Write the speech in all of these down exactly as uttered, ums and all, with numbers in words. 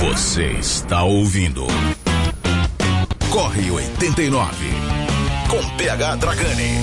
Você está ouvindo Corre oitenta e nove com P H Dragani.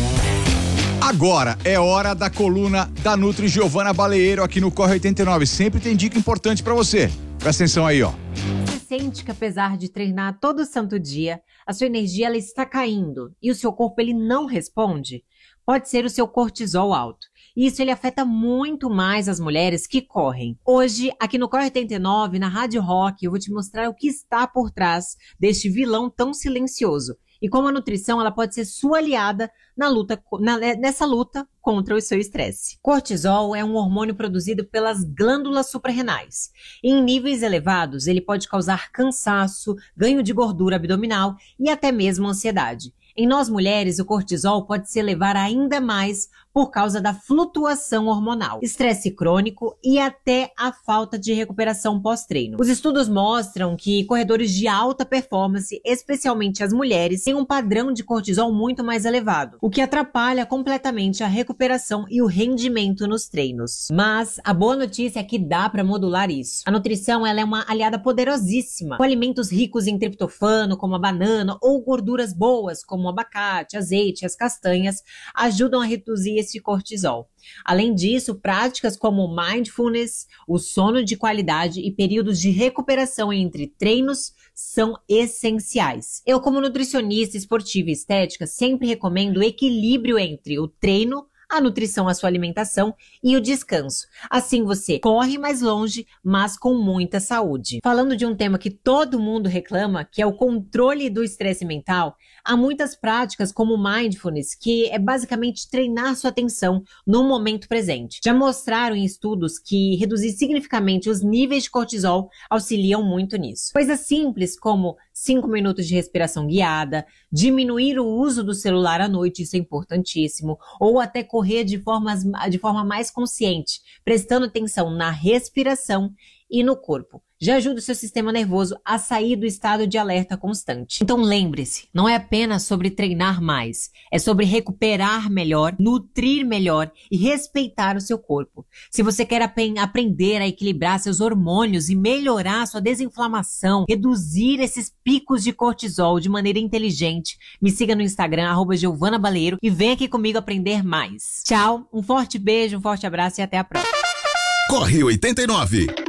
Agora é hora da coluna da Nutri Giovana Baleiro aqui no Corre oitenta e nove. Sempre tem dica importante pra você. Presta atenção aí, ó. Você sente que apesar de treinar todo santo dia, a sua energia ela está caindo e o seu corpo ele não responde? Pode ser o seu cortisol alto. E isso ele afeta muito mais as mulheres que correm. Hoje, aqui no Corre oitenta e nove, na Rádio Rock, eu vou te mostrar o que está por trás deste vilão tão silencioso. E como a nutrição ela pode ser sua aliada na luta, na, nessa luta contra o seu estresse. Cortisol é um hormônio produzido pelas glândulas suprarrenais. Em níveis elevados, ele pode causar cansaço, ganho de gordura abdominal e até mesmo ansiedade. Em nós mulheres, o cortisol pode se elevar ainda mais por causa da flutuação hormonal, estresse crônico e até a falta de recuperação pós-treino. Os estudos mostram que corredores de alta performance, especialmente as mulheres, têm um padrão de cortisol muito mais elevado, o que atrapalha completamente a recuperação e o rendimento nos treinos. Mas a boa notícia é que dá para modular isso. A nutrição ela é uma aliada poderosíssima, com alimentos ricos em triptofano, como a banana, ou gorduras boas, como o abacate, azeite e as castanhas, ajudam a reduzir esse cortisol. Além disso, práticas como mindfulness, o sono de qualidade e períodos de recuperação entre treinos são essenciais. Eu, como nutricionista esportiva e estética, sempre recomendo o equilíbrio entre o treino, a nutrição, a sua alimentação e o descanso. Assim você corre mais longe, mas com muita saúde. Falando de um tema que todo mundo reclama, que é o controle do estresse mental, há muitas práticas como mindfulness, que é basicamente treinar sua atenção no momento presente. Já mostraram em estudos que reduzir significativamente os níveis de cortisol auxiliam muito nisso. Coisas simples como cinco minutos de respiração guiada, diminuir o uso do celular à noite, isso é importantíssimo, ou até correr de, formas, de forma mais consciente, prestando atenção na respiração e no corpo. Já ajuda o seu sistema nervoso a sair do estado de alerta constante. Então lembre-se, não é apenas sobre treinar mais, é sobre recuperar melhor, nutrir melhor e respeitar o seu corpo. Se você quer ap- aprender a equilibrar seus hormônios e melhorar sua desinflamação, reduzir esses picos de cortisol de maneira inteligente, me siga no Instagram, arroba Giovana Baleiro, e vem aqui comigo aprender mais. Tchau, um forte beijo, um forte abraço e até a próxima. Corre oitenta e nove.